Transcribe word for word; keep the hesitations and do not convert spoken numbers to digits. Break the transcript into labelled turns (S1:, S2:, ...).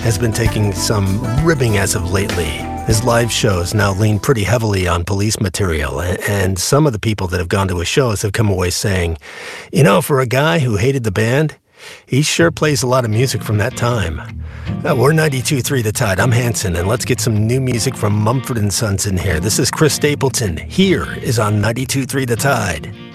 S1: has been taking some ribbing as of lately. His live shows now lean pretty heavily on police material, and some of the people that have gone to his shows have come away saying, you know, for a guy who hated the band, he sure plays a lot of music from that time. Uh, we're ninety-two point three The Tide. I'm Hanson, and let's get some new music from Mumford and Sons in here. This is Chris Stapleton. Here is on ninety-two point three The Tide.